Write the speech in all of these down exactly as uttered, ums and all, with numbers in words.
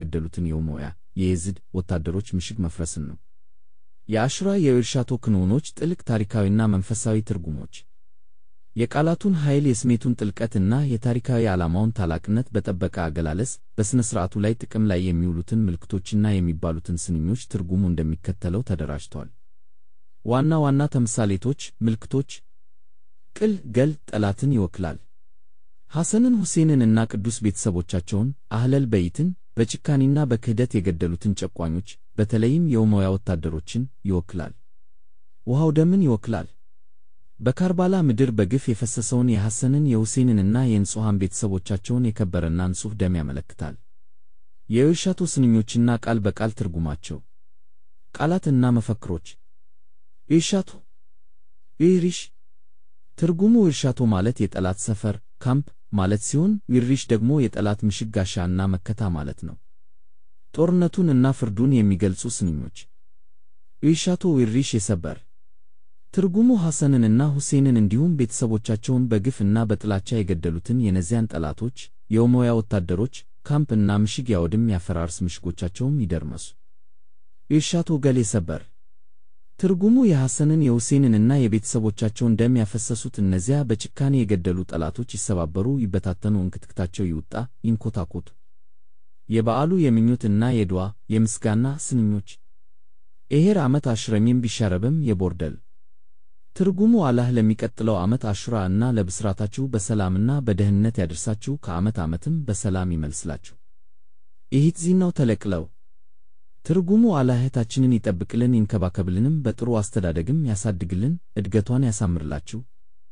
የገደሉትን የኡመያ የየዝድ ወታደሮች ምሽግ መፍረስን ነው። የአሹራ የኢርሻቶ ክንውኖች ጥልቅ ታሪካዊና መንፈሳዊ ትርጉሞች የቃላቱን ኃይል፣ የስሜቱን ጥልቀትና የታሪካዊ ዓላማውን ታላቅነት በጠበቀ አገላለጽ በሥነ ሥርዓቱ ላይ ጥቅም ላይ የሚውሉትን ምልክቶችና የሚባሉትን ስንኞች ትርጉሙ እንደሚከተለው ተደራጅቷል። ዋና ዋና ተምሳሌቶች፣ ምልክቶች። ቅል ገል ጠላትን ይወክላል። ሐሰንን፣ ሁሴንንና ቅዱስ ቤተሰቦቻቸውን አህለል በይትን በጭካኔና በክህደት የገደሉትን ጨቋኞች በተለይም የኡመያ ወታደሮችን ይወክላል። ውሃው ደምን ይወክላል። በካርባላ ምድር በግፍ የፈሰሰውን የሐሰንን የሁሴንንና የንጹሐን ቤተሰቦቻቸውን የከበረና ንጹሕ ደም ያመለክታል። የኢርሻቶ ስንኞችና ቃል በቃል ትርጉማቸው። ቃላትና መፈክሮች። ኢርሻቶ ኢሪሽ ትርጉሙ ኢርሻቶ ማለት የጠላት ሰፈር ካምፕ ማለት ሲሆን ኢሪሽ ደግሞ የጠላት ምሽግ ጋሻና መከታ ማለት ነው። ጦርነቱን እና ፍርዱን የሚገልጹ ስንኞች። ኢርሻቶ ኢሪሽ የሰበር ትርጉሙ ሐሰንንና ሁሴንን እንዲሁም ቤተሰቦቻቸውን በግፍና በጥላቻ የገደሉትን የነዚያን ጠላቶች የኡመያ ወታደሮች ካምፕ እና ምሽግ ያወድም፣ ያፈራርስ፣ ምሽጎቻቸውም ይደርመሱ። ኢርሻቶ ገል የሰበር ትርጉሙ የሐሰንን የሁሴንንና የቤተሰቦቻቸውን ደም ያፈሰሱት እነዚያ በጭካኔ የገደሉ ጠላቶች ይሰባበሩ፣ ይበታተኑ፣ እንክትክታቸው ይውጣ፣ ይንኮታኮቱ። የበዓሉ የምኞትና የዱዓ የምስጋና ስንኞች። ኤሄር ዓመት አሽረሚም ቢሻረብም የቦርደል ትርጉሙ አላህ ለሚቀጥለው ዓመት አሹራ እና ለብስራታችሁ በሰላምና በደህንነት ያደርሳችሁ፣ ከዓመት ዓመትም በሰላም ይመልስላችሁ። ኢሂት ዚናው ተለቅለው ትርጉሙ አላህ እህታችንን ይጠብቅልን፣ ይንከባከብልንም፣ በጥሩ አስተዳደግም ያሳድግልን፣ እድገቷን ያሳምርላችሁ።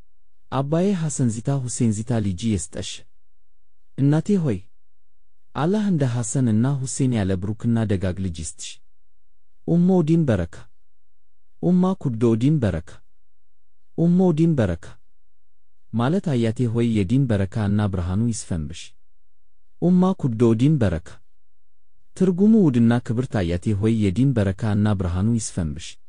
አባዬ ሐሰን ዚታ ሁሴን ዚታ ልጅ የስጠሽ እናቴ ሆይ አላህ እንደ ሐሰን እና ሁሴን ያለ ብሩክና ደጋግ ልጅ ይስጥሽ። ኡሞ ዲን በረካ ኡማ ኩዶ ዲን በረካ ኡሞ ዲን በረካ ማለት አያቴ ሆይ የዲን በረካ እና ብርሃኑ ይስፈንብሽ። ኡማ ኩዶ ዲን በረካ ትርጉሙ ውድና ክብርት አያቴ ሆይ የዲን በረካ እና ብርሃኑ ይስፈንብሽ።